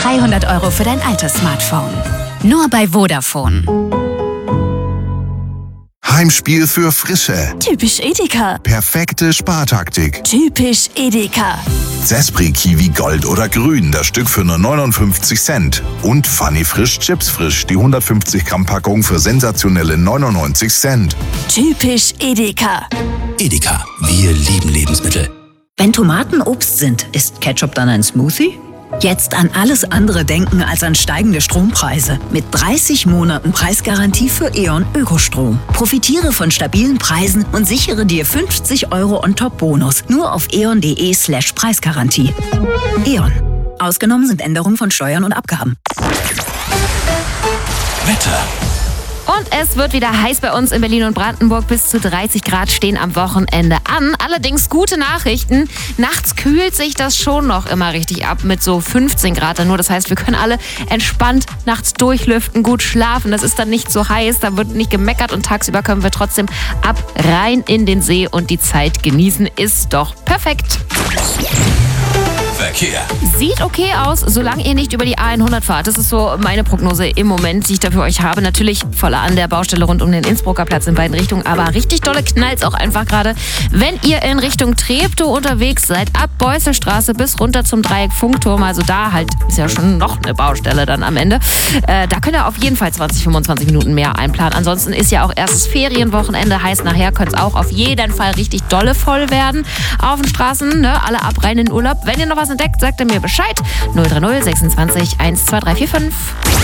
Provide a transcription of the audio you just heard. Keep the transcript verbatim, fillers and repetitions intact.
dreihundert Euro für dein altes Smartphone. Nur bei Vodafone. Heimspiel für Frische. Typisch Edeka. Perfekte Spartaktik. Typisch Edeka. Zespri Kiwi Gold oder Grün, das Stück für nur neunundfünfzig Cent. Und Funny Frisch Chips Frisch, die hundertfünfzig Gramm Packung für sensationelle neunundneunzig Cent. Typisch Edeka. Edeka, wir lieben Lebensmittel. Wenn Tomaten Obst sind, ist Ketchup dann ein Smoothie? Jetzt an alles andere denken als an steigende Strompreise. Mit dreißig Monaten Preisgarantie für E.ON Ökostrom. Profitiere von stabilen Preisen und sichere dir fünfzig Euro on-top-Bonus. Nur auf eon.de slash Preisgarantie. E.ON. Ausgenommen sind Änderungen von Steuern und Abgaben. Wetter. Und es wird wieder heiß bei uns in Berlin und Brandenburg. Bis zu dreißig Grad stehen am Wochenende an. Allerdings gute Nachrichten. Nachts kühlt sich das schon noch immer richtig ab mit so fünfzehn Grad dann nur. Das heißt, wir können alle entspannt nachts durchlüften, gut schlafen. Das ist dann nicht so heiß, da wird nicht gemeckert und tagsüber können wir trotzdem ab rein in den See und die Zeit genießen. Ist doch perfekt. Verkehr. Sieht okay aus, solange ihr nicht über die A hundert fahrt. Das ist so meine Prognose im Moment, die ich da für euch habe. Natürlich voller an der Baustelle rund um den Innsbrucker Platz in beiden Richtungen. Aber richtig dolle knallt's auch einfach gerade. Wenn ihr in Richtung Treptow unterwegs seid, ab Beusselstraße bis runter zum Dreieck Funkturm, also da halt ist ja schon noch eine Baustelle dann am Ende. Äh, da könnt ihr auf jeden Fall zwanzig, fünfundzwanzig Minuten mehr einplanen. Ansonsten ist ja auch erstes Ferienwochenende. Heißt, nachher könnte es auch auf jeden Fall richtig dolle voll werden auf den Straßen. Ne? Alle ab rein in den Urlaub. Wenn ihr noch was entdeckt, sagt ihr mir Bescheid. null drei null sechsundzwanzig eins zwei drei vier fünf.